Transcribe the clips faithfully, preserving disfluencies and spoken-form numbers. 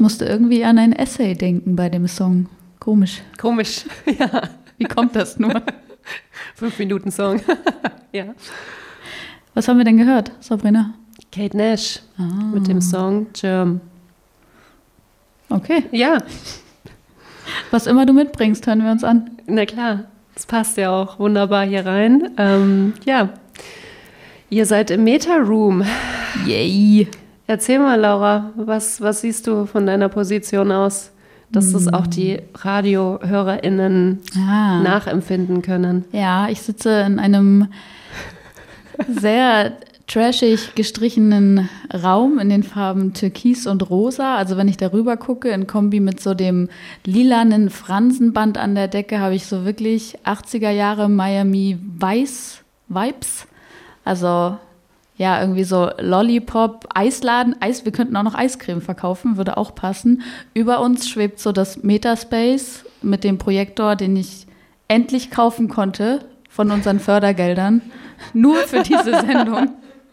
musste irgendwie an ein Essay denken bei dem Song. Komisch. Komisch, ja. Wie kommt das nur? Fünf Minuten Song, ja. Was haben wir denn gehört, Sabrina? Kate Nash Ah. mit dem Song Germ. Okay. Ja, Was immer du mitbringst, hören wir uns an. na klar, das passt ja auch wunderbar hier rein. Ähm, ja, ihr seid im Meta-Room. Yay. Erzähl mal, Laura, was, was siehst du von deiner Position aus, dass das auch die RadiohörerInnen Ah. nachempfinden können? Ja, ich sitze in einem sehr trashig gestrichenen Raum in den Farben Türkis und Rosa. Also wenn ich darüber gucke, in Kombi mit so dem lilanen Fransenband an der Decke, habe ich so wirklich achtziger Jahre Miami Vice Vibes. Also ja, irgendwie so Lollipop, Eisladen, Eis, wir könnten auch noch Eiscreme verkaufen, würde auch passen. Über uns schwebt so das Metaspace mit dem Projektor, den ich endlich kaufen konnte von unseren Fördergeldern. Nur für diese Sendung.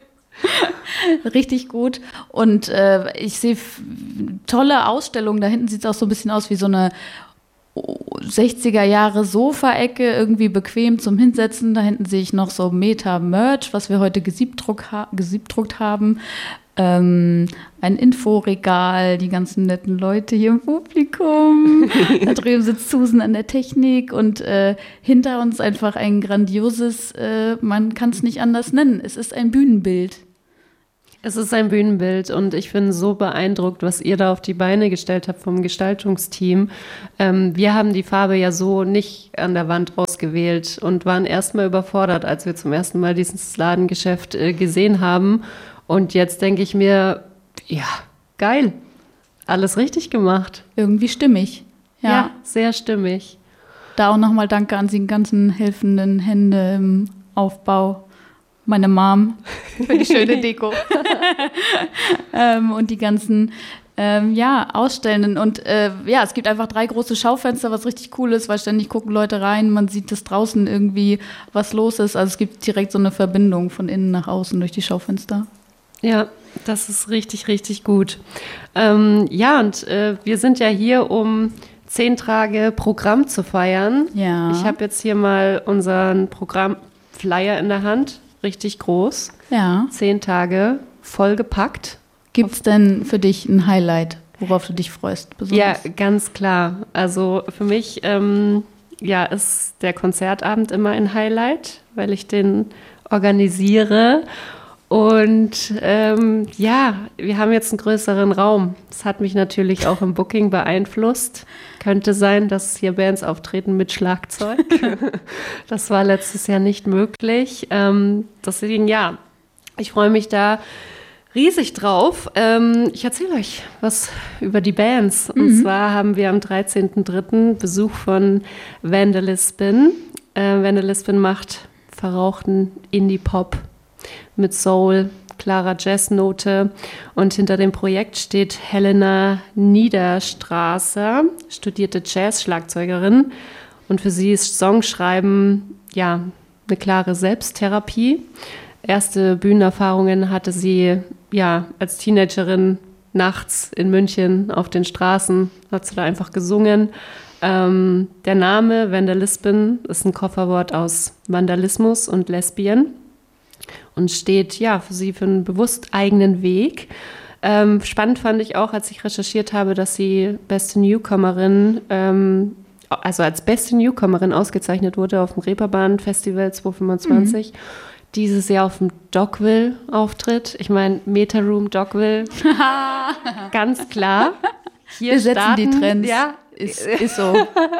Richtig gut. Und äh, ich sehe f- tolle Ausstellungen. Da hinten sieht es auch so ein bisschen aus wie so eine sechziger Jahre Sofaecke, irgendwie bequem zum Hinsetzen. Da hinten sehe ich noch so Meta-Merch, was wir heute gesiebdruck ha- gesiebdruckt haben. Ähm, ein Inforegal, die ganzen netten Leute hier im Publikum. Da drüben sitzt Susan an der Technik und äh, hinter uns einfach ein grandioses, äh, man kann es nicht anders nennen, es ist ein Bühnenbild. Es ist ein Bühnenbild und ich bin so beeindruckt, was ihr da auf die Beine gestellt habt vom Gestaltungsteam. Ähm, wir haben die Farbe ja so nicht an der Wand ausgewählt und waren erstmal überfordert, als wir zum ersten Mal dieses Ladengeschäft äh, gesehen haben. Und jetzt denke ich mir, ja, geil, alles richtig gemacht. Irgendwie stimmig. Ja, Ja, sehr stimmig. da auch nochmal Danke an die ganzen helfenden Hände im Aufbau. Meine Mom für die schöne Deko. ähm, und die ganzen ähm, ja, Ausstellenden. Und äh, ja, es gibt einfach drei große Schaufenster, was richtig cool ist, weil ständig gucken Leute rein. Man sieht, dass draußen irgendwie was los ist. Also es gibt direkt so eine Verbindung von innen nach außen durch die Schaufenster. Ja, das ist richtig, richtig gut. Ähm, ja, und äh, wir sind ja hier, um zehn Tage Programm zu feiern. Ja. Ich habe jetzt hier mal unseren Programmflyer in der Hand. Richtig groß. Ja. Zehn Tage vollgepackt. Gibt es denn für dich ein Highlight, worauf du dich freust? Ja, Besonders? ganz klar. Also für mich ähm, ja, ist der Konzertabend immer ein Highlight, weil ich den organisiere. Und ähm, ja, wir haben jetzt einen größeren Raum. Das hat mich natürlich auch im Booking beeinflusst. Könnte sein, dass hier Bands auftreten mit Schlagzeug. Das war letztes Jahr nicht möglich. Ähm, deswegen, ja, ich freue mich da riesig drauf. Ähm, ich erzähle euch was über die Bands. Und Mhm. zwar haben wir am dreizehnten dritten Besuch von Vandalisbin. Äh, Vandalisbin macht verrauchten Indie-Pop mit Soul, klarer Jazznote. Und hinter dem Projekt steht Helena Niederstrasser, studierte Jazz-Schlagzeugerin. Und für sie ist Songschreiben ja eine klare Selbsttherapie. Erste Bühnenerfahrungen hatte sie ja als Teenagerin nachts in München auf den Straßen, hat sie da einfach gesungen. Ähm, der Name Vandalisbin ist ein Kofferwort aus Vandalismus und Lesbien. Und steht ja für sie für einen bewusst eigenen Weg. Ähm, spannend fand ich auch, als ich recherchiert habe, dass sie beste Newcomerin, ähm, also als beste Newcomerin ausgezeichnet wurde auf dem Reeperbahn Festival zweitausendfünfundzwanzig. Mhm. Dieses Jahr auf dem Dogville-Auftritt. Ich meine, Meta-Room, Dogville, ganz klar. Hier Wir setzen starten, die Trends. Ja, Ist, ist so.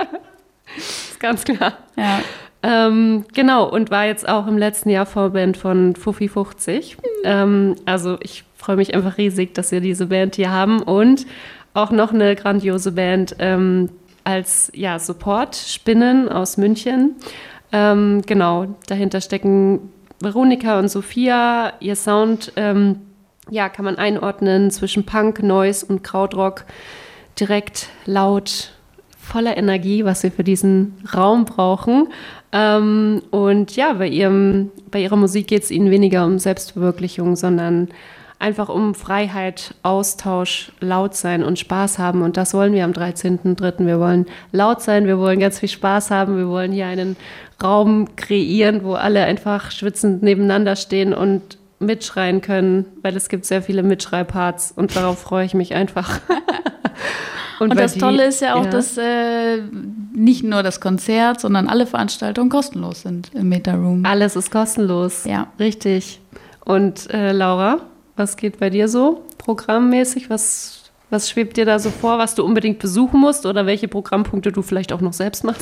ist ganz klar. Ja. Ähm, genau, und war jetzt auch im letzten Jahr Vorband von Fuffi fünfzig. Mhm. Ähm, also ich freue mich einfach riesig, dass wir diese Band hier haben und auch noch eine grandiose Band ähm, als ja, Support, Spinnen aus München. Ähm, genau, dahinter stecken Veronika und Sophia. Ihr Sound ähm, ja, kann man einordnen zwischen Punk, Noise und Krautrock. Direkt, laut, voller Energie, was wir für diesen Raum brauchen. Ähm, und ja, bei, ihrem, bei ihrer Musik geht es ihnen weniger um Selbstverwirklichung, sondern einfach um Freiheit, Austausch, laut sein und Spaß haben. Und das wollen wir am dreizehnten dritten Wir wollen laut sein, wir wollen ganz viel Spaß haben, wir wollen hier einen Raum kreieren, wo alle einfach schwitzend nebeneinander stehen und mitschreien können, weil es gibt sehr viele Mitschreiparts und darauf freue ich mich einfach. Und, und das die, Tolle ist ja auch, ja. dass äh, nicht nur das Konzert, sondern alle Veranstaltungen kostenlos sind im Meta-Room. Alles ist kostenlos. Ja. Richtig. Und äh, Laura, was geht bei dir so programmmäßig? Was, was schwebt dir da so vor, was du unbedingt besuchen musst oder welche Programmpunkte du vielleicht auch noch selbst machst?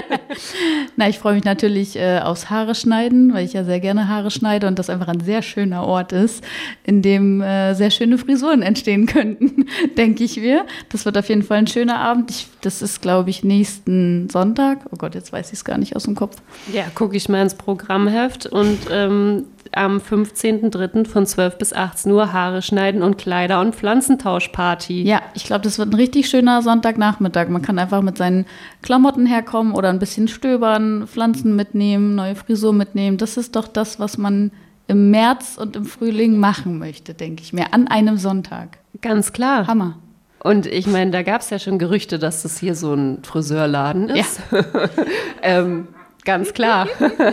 Na, ich freue mich natürlich äh, aufs Haare schneiden, weil ich ja sehr gerne Haare schneide und das einfach ein sehr schöner Ort ist, in dem äh, sehr schöne Frisuren entstehen könnten, denke ich mir. Das wird auf jeden Fall ein schöner Abend. Ich, das ist, glaube ich, nächsten Sonntag. Oh Gott, jetzt weiß ich es gar nicht aus dem Kopf. Ja, gucke ich mal ins Programmheft und ähm, am fünfzehnten dritten von zwölf bis achtzehn Uhr Haare schneiden und Kleider- und Pflanzentauschparty. Ja, ich glaube, das wird ein richtig schöner Sonntagnachmittag. Man kann einfach mit seinen Klamotten herkommen oder ein bisschen stöbern, Pflanzen mitnehmen, neue Frisur mitnehmen. Das ist doch das, was man im März und im Frühling machen möchte, denke ich mir, an einem Sonntag. Ganz klar. Hammer. Und ich meine, da gab es ja schon Gerüchte, dass das hier so ein Friseurladen ist. Ja. ähm, Ganz klar.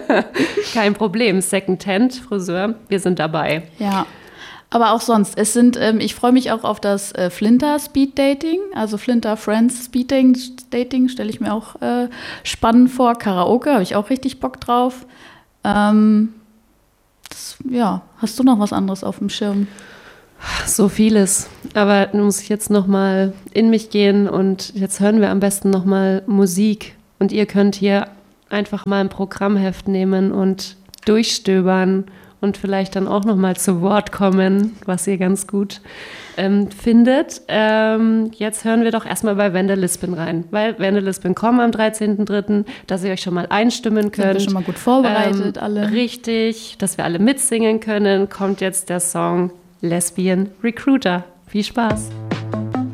Kein Problem. Secondhand, Friseur, wir sind dabei. Ja, aber auch sonst. Es sind, ähm, ich freue mich auch auf das äh, Flinter Speed Dating, also Flinter Friends Speed Dating, stelle ich mir auch äh, spannend vor. Karaoke, habe ich auch richtig Bock drauf. Ähm, das, ja, hast du noch was anderes auf dem Schirm? So vieles. Aber nun muss ich jetzt noch mal in mich gehen und jetzt hören wir am besten noch mal Musik. Und ihr könnt hier einfach mal ein Programmheft nehmen und durchstöbern und vielleicht dann auch noch mal zu Wort kommen, was ihr ganz gut ähm, findet. Ähm, jetzt hören wir doch erstmal bei Vandelispen rein, weil Vandelispen kommen am dreizehnten dritten dass ihr euch schon mal einstimmen könnt. Sind wir schon mal gut vorbereitet, ähm, alle. Richtig, dass wir alle mitsingen können, kommt jetzt der Song Lesbian Recruiter. Viel Spaß!